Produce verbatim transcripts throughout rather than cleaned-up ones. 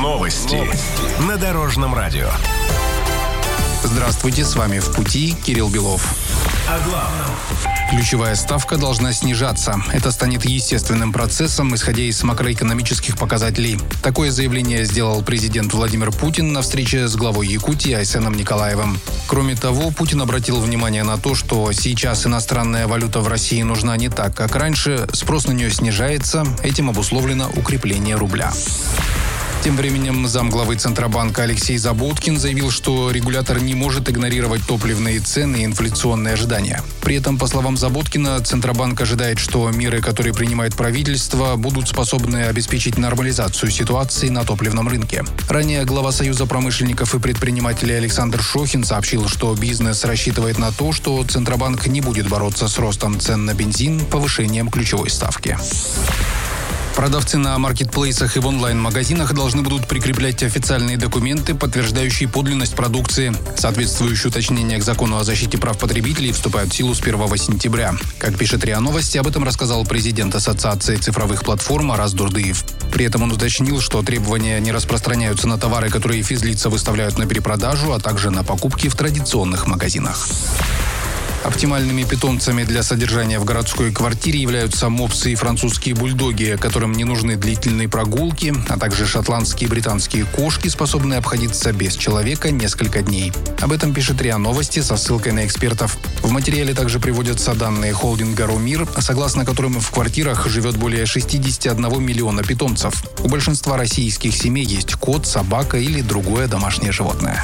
Новости на Дорожном радио. Здравствуйте, с вами «В пути» Кирилл Белов. О главном. Ключевая ставка должна снижаться. Это станет естественным процессом, исходя из макроэкономических показателей. Такое заявление сделал президент Владимир Путин на встрече с главой Якутии Айсеном Николаевым. Кроме того, Путин обратил внимание на то, что сейчас иностранная валюта в России нужна не так, как раньше, спрос на нее снижается, этим обусловлено укрепление рубля. Тем временем замглавы Центробанка Алексей Заботкин заявил, что регулятор не может игнорировать топливные цены и инфляционные ожидания. При этом, по словам Заботкина, Центробанк ожидает, что меры, которые принимает правительство, будут способны обеспечить нормализацию ситуации на топливном рынке. Ранее глава Союза промышленников и предпринимателей Александр Шохин сообщил, что бизнес рассчитывает на то, что Центробанк не будет бороться с ростом цен на бензин повышением ключевой ставки. Продавцы на маркетплейсах и в онлайн-магазинах должны будут прикреплять официальные документы, подтверждающие подлинность продукции. Соответствующие уточнения к закону о защите прав потребителей вступают в силу с первого сентября. Как пишет РИА Новости, об этом рассказал президент Ассоциации цифровых платформ Араз Дурдыев. При этом он уточнил, что требования не распространяются на товары, которые физлица выставляют на перепродажу, а также на покупки в традиционных магазинах. Оптимальными питомцами для содержания в городской квартире являются мопсы и французские бульдоги, которым не нужны длительные прогулки, а также шотландские и британские кошки, способные обходиться без человека несколько дней. Об этом пишет РИА Новости со ссылкой на экспертов. В материале также приводятся данные холдинга «Румир», согласно которым в квартирах живет более шестьдесят один миллиона питомцев. У большинства российских семей есть кот, собака или другое домашнее животное.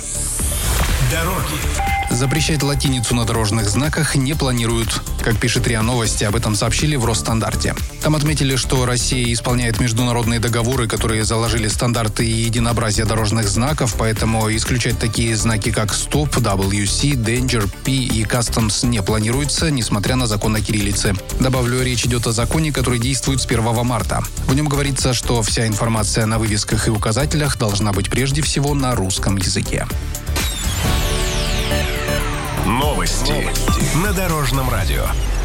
Дороги. Запрещать латиницу на дорожных знаках не планируют. Как пишет РИА Новости, об этом сообщили в Росстандарте. Там отметили, что Россия исполняет международные договоры, которые заложили стандарты и единообразие дорожных знаков, поэтому исключать такие знаки, как «Стоп», «дабл ю си», «Danger», «P» и «Customs» не планируется, несмотря на закон о кириллице. Добавлю, речь идет о законе, который действует с первого марта. В нем говорится, что вся информация на вывесках и указателях должна быть прежде всего на русском языке. Новости на Дорожном радио.